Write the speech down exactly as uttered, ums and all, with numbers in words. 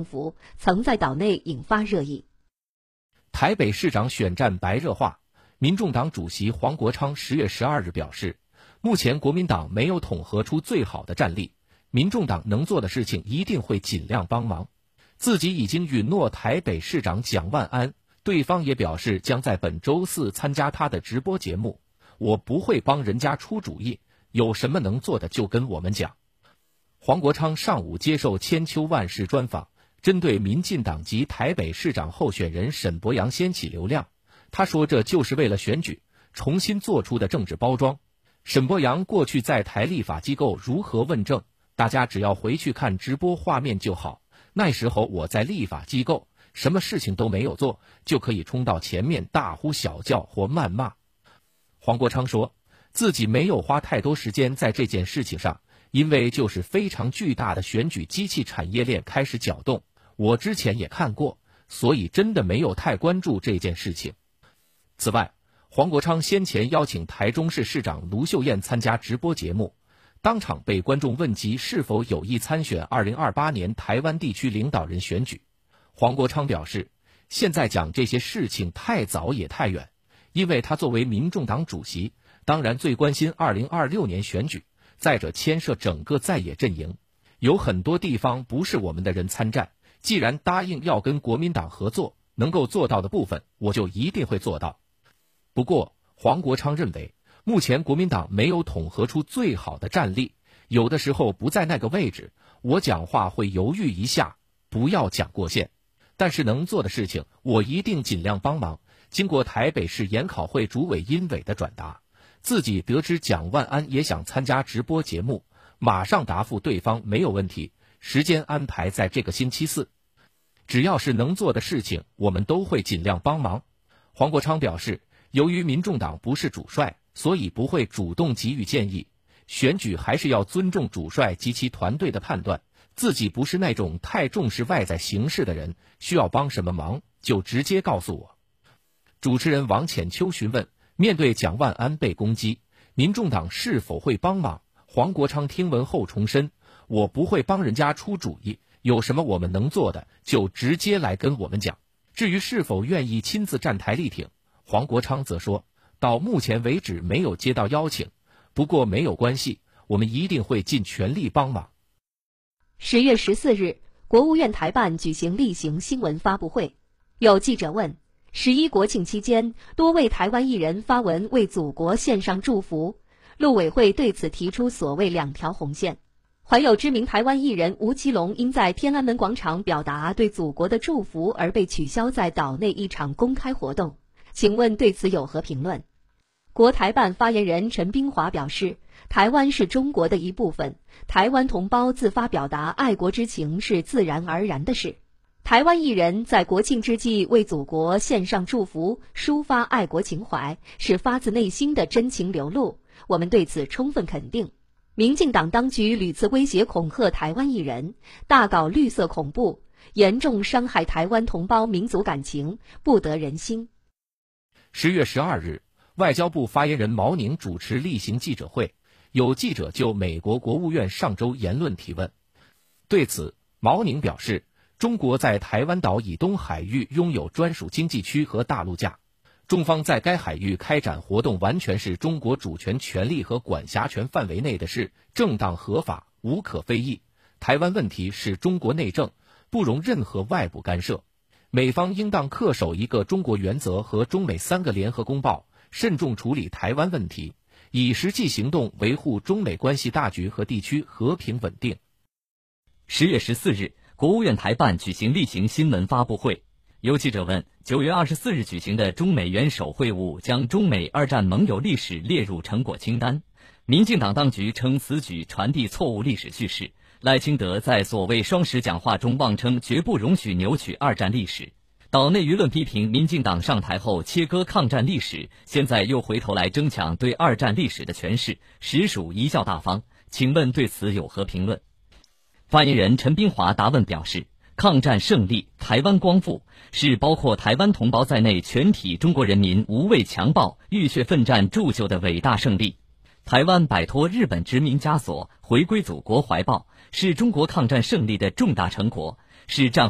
政府，曾在岛内引发热议。 台北市长选战白热化，民众党主席黄国昌十月十二日表示，目前国民党没有统合出最好的战力，民众党能做的事情一定会尽量帮忙。自己已经允诺台北市长蒋万安，对方也表示将在本周四参加他的直播节目。我不会帮人家出主意，有什么能做的就跟我们讲。黄国昌上午接受千秋万世专访，针对民进党籍台北市长候选人沈伯洋掀起流量，他说这就是为了选举重新做出的政治包装。沈伯洋过去在台立法机构如何问政，大家只要回去看直播画面就好。那时候我在立法机构，什么事情都没有做，就可以冲到前面大呼小叫或谩骂。黄国昌说，自己没有花太多时间在这件事情上，因为就是非常巨大的选举机器产业链开始搅动，我之前也看过，所以真的没有太关注这件事情。此外，黄国昌先前邀请台中市市长卢秀燕参加直播节目，当场被观众问及是否有意参选二零二八年台湾地区领导人选举。黄国昌表示，现在讲这些事情太早也太远，因为他作为民众党主席，当然最关心二零二六年选举，再者牵涉整个在野阵营，有很多地方不是我们的人参战，既然答应要跟国民党合作，能够做到的部分我就一定会做到。不过黄国昌认为，目前国民党没有统合出最好的战力，有的时候不在那个位置，我讲话会犹豫一下，不要讲过线，但是能做的事情我一定尽量帮忙。经过台北市研考会主委殷伟的转达，自己得知蒋万安也想参加直播节目，马上答复对方没有问题，时间安排在这个星期四。只要是能做的事情，我们都会尽量帮忙。黄国昌表示，由于民众党不是主帅，所以不会主动给予建议，选举还是要尊重主帅及其团队的判断，自己不是那种太重视外在形式的人，需要帮什么忙就直接告诉我。主持人王浅秋询问，面对蒋万安被攻击，民众党是否会帮忙？黄国昌听闻后重申，我不会帮人家出主意，有什么我们能做的就直接来跟我们讲。至于是否愿意亲自站台力挺，黄国昌则说，到目前为止没有接到邀请，不过没有关系，我们一定会尽全力帮忙。 十月十四日，国务院台办举行例行新闻发布会，有记者问，十一国庆期间，多位台湾艺人发文为祖国献上祝福，陆委会对此提出所谓两条红线。还有知名台湾艺人吴奇隆因在天安门广场表达对祖国的祝福而被取消在岛内一场公开活动，请问对此有何评论？国台办发言人陈冰华表示，台湾是中国的一部分，台湾同胞自发表达爱国之情是自然而然的事。台湾艺人在国庆之际为祖国献上祝福，抒发爱国情怀，是发自内心的真情流露，我们对此充分肯定。民进党当局屡次威胁恐吓台湾艺人，大搞绿色恐怖，严重伤害台湾同胞民族感情，不得人心。 十月十二日，外交部发言人毛宁主持例行记者会，有记者就美国国务院上周言论提问。对此，毛宁表示，中国在台湾岛以东海域拥有专属经济区和大陆架，中方在该海域开展活动完全是中国主权权利和管辖权范围内的事，正当合法，无可非议。台湾问题是中国内政，不容任何外部干涉。美方应当恪守一个中国原则和中美三个联合公报，慎重处理台湾问题，以实际行动维护中美关系大局和地区和平稳定。 十月十四日，国务院台办举行例行新闻发布会，有记者问，九月二十四日举行的中美元首会晤将中美二战盟友历史列入成果清单，民进党当局称此举传递错误历史叙事，赖清德在所谓双十讲话中妄称绝不容许扭曲二战历史。岛内舆论批评民进党上台后切割抗战历史，现在又回头来争抢对二战历史的诠释，实属贻笑大方，请问对此有何评论？发言人陈冰华答问表示，抗战胜利，台湾光复，是包括台湾同胞在内全体中国人民无畏强暴、浴血奋战铸就的伟大胜利。台湾摆脱日本殖民枷锁，回归祖国怀抱，是中国抗战胜利的重大成果，是战